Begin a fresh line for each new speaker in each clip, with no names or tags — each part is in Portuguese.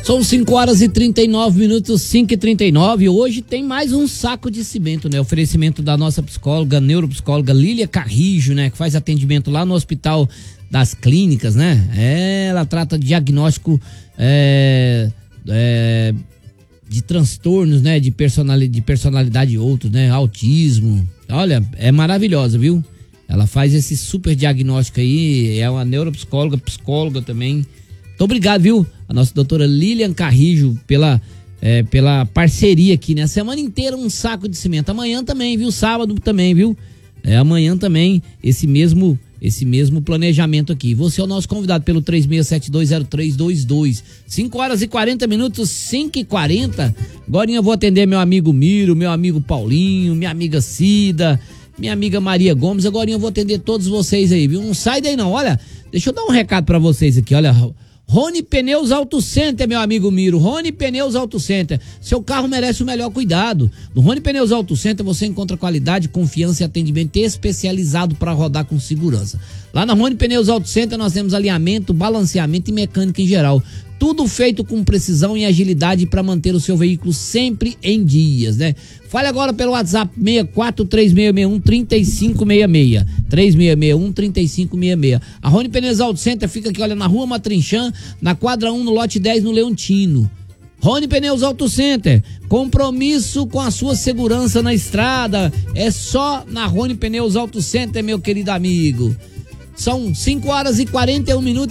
São 5h39, 5h39. Hoje tem mais um saco de cimento, né? Oferecimento da nossa psicóloga, neuropsicóloga Lília Carrijo, né? Que faz atendimento lá no Hospital das Clínicas, né? Ela trata de diagnóstico de transtornos, né? De personalidade de outros, né? Autismo. Olha, é maravilhosa, viu? Ela faz esse super diagnóstico aí, é uma neuropsicóloga, psicóloga também. Muito obrigado, viu? A nossa doutora Lilian Carrijo pela parceria aqui, né? A semana inteira um saco de cimento. Amanhã também, viu? Sábado também, viu? Amanhã também esse mesmo planejamento aqui. Você é o nosso convidado pelo 36720322. 5h40, 5h40. Agora eu vou atender meu amigo Miro, meu amigo Paulinho, minha amiga Cida, minha amiga Maria Gomes. Agora eu vou atender todos vocês aí, viu? Não sai daí não. Olha, deixa eu dar um recado pra vocês aqui, olha. Rony Pneus Auto Center, meu amigo Miro. Rony Pneus Auto Center. Seu carro merece o melhor cuidado. No Rony Pneus Auto Center você encontra qualidade, confiança e atendimento especializado para rodar com segurança. Lá na Rony Pneus Auto Center nós temos alinhamento, balanceamento e mecânica em geral. Tudo feito com precisão e agilidade para manter o seu veículo sempre em dias, né? Fale agora pelo WhatsApp 643661-3566. 3661-3566. A Rony Pneus Auto Center fica aqui, olha, na Rua Matrinchã, na quadra 1, no lote 10, no Leontino. Rony Pneus Auto Center, compromisso com a sua segurança na estrada, é só na Rony Pneus Auto Center, meu querido amigo. São 5h41,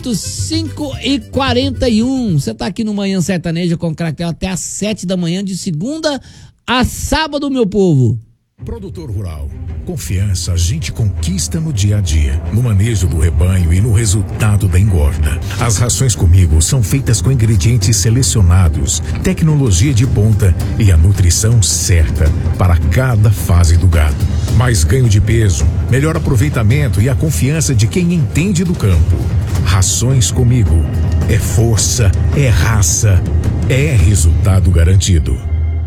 5h41. Você tá aqui no Manhã Sertaneja com Craquel até às 7 da manhã, de segunda a sábado, meu povo.
Produtor Rural. Confiança a gente conquista no dia a dia, no manejo do rebanho e no resultado da engorda. As rações comigo são feitas com ingredientes selecionados, tecnologia de ponta e a nutrição certa para cada fase do gado. Mais ganho de peso, melhor aproveitamento e a confiança de quem entende do campo. Rações comigo. É força, é raça, é resultado garantido.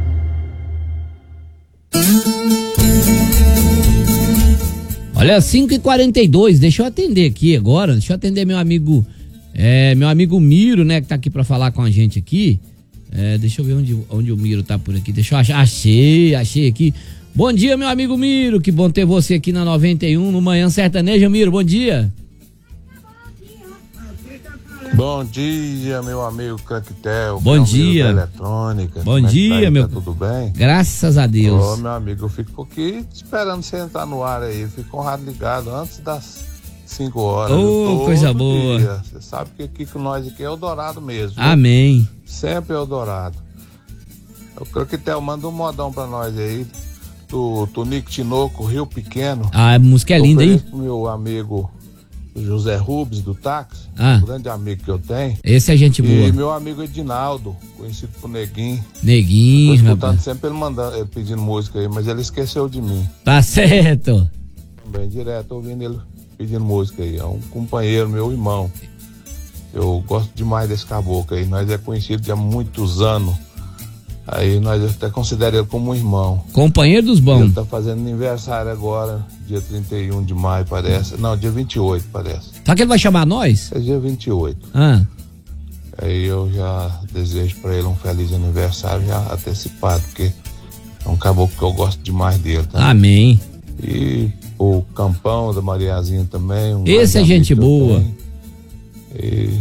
Olha, 5h42, deixa eu atender aqui agora, deixa eu atender meu amigo Miro, né, que tá aqui pra falar com a gente aqui. Deixa eu ver onde o Miro tá por aqui, deixa eu achar, achei aqui. Bom dia, meu amigo Miro, que bom ter você aqui na 91, no Manhã Sertaneja, Miro, bom dia.
Bom dia, meu amigo Craquetel.
Bom dia.
Eletrônica.
Bom dia, meu.
Tudo bem?
Graças a Deus.
Ô, meu amigo, eu fico aqui esperando você entrar no ar aí. Eu fico com o rádio ligado antes das 5 horas.
Ô, coisa boa.
Dia. Você sabe que aqui com nós aqui é Eldorado mesmo.
Amém.
Sempre Eldorado. O Craquetel, manda um modão pra nós aí. Do Tonico Tinoco, Rio Pequeno.
Ah, a música é linda, hein?
Meu amigo José Rubens do táxi, um grande amigo que eu tenho.
Esse é gente boa.
E meu amigo Edinaldo, conhecido por Neguinho.
Neguinho,
tô escutando sempre ele pedindo música aí, mas ele esqueceu de mim.
Tá certo.
Bem direto, ouvindo ele pedindo música aí. É um companheiro, meu irmão. Eu gosto demais desse caboclo aí. Nós é conhecido há muitos anos. Aí nós até consideramos ele como um irmão.
Companheiro dos bons.
Ele tá fazendo aniversário agora, dia 31 de maio, parece. Não, dia 28, parece.
Sabe que ele vai chamar nós?
É dia 28. Aí eu já desejo pra ele um feliz aniversário já antecipado, porque é um caboclo que eu gosto demais dele. Tá?
Amém.
E o Campão da Mariazinha também.
Esse é gente boa.
E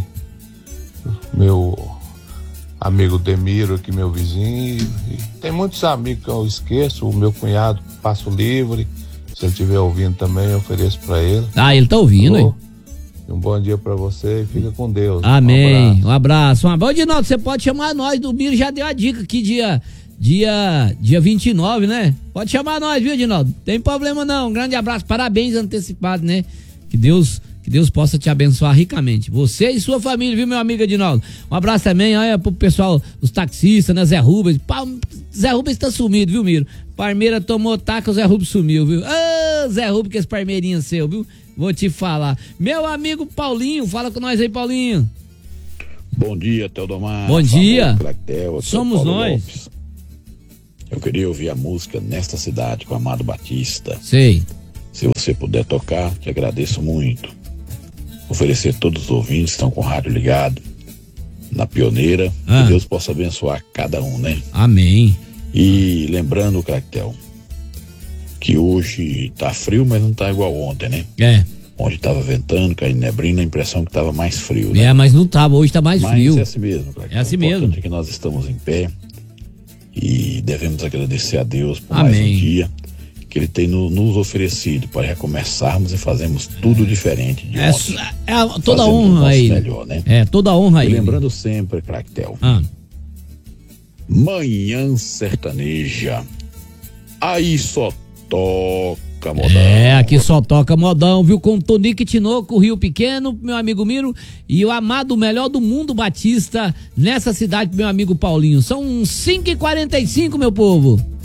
meu amigo Demiro aqui, meu vizinho, e tem muitos amigos que eu esqueço, o meu cunhado Passo Livre, se ele estiver ouvindo também, eu ofereço pra ele.
Ele tá ouvindo, hein?
Um bom dia pra você e fica com Deus.
Amém, um abraço. Bom, Dinaldo, você pode chamar nós, do Miro já deu a dica aqui, dia 29, né? Pode chamar nós, viu, Dinaldo? Tem problema não, um grande abraço, parabéns antecipado, né? Que Deus possa te abençoar ricamente. Você e sua família, viu, meu amigo Edinaldo? Um abraço também, olha, pro pessoal, os taxistas, né? Zé Rubens. Zé Rubens tá sumido, viu, Miro? Parmeira tomou taca, o Zé Rubens sumiu, viu? Zé Rubens, que esse parmeirinho seu, viu? Vou te falar. Meu amigo Paulinho, fala com nós aí, Paulinho.
Bom dia, Teodomar.
Bom dia.
Craquetel,
somos nós.
Lopes. Eu queria ouvir a música Nesta Cidade, com Amado Batista.
Sei.
Se você puder tocar, te agradeço muito. Oferecer a todos os ouvintes que estão com o rádio ligado na Pioneira.
Ah.
Que Deus possa abençoar cada um, né?
Amém.
E lembrando, Craquetel, que hoje tá frio, mas não tá igual ontem, né?
É.
Ontem tava ventando, caindo neblina, a impressão que tava mais frio, né?
Mas não tava, hoje tá mais frio.
Mas é assim mesmo, Craquetel.
É assim
O importante
mesmo.
é que nós estamos em pé e devemos agradecer a Deus por
Amém.
mais um dia que Ele tem nos oferecido para recomeçarmos e fazermos tudo diferente de ontem.
Toda
Fazendo o
honra a
nosso
ele.
melhor, né?
Toda honra a
E
ele.
lembrando sempre, Craquetel, Manhã Sertaneja, aí só toca modão.
Aqui só toca modão, viu? Com Tonique Tinoco, Rio Pequeno, meu amigo Miro, e o amado melhor do mundo Batista, nessa cidade, meu amigo Paulinho. São 5h45, meu povo.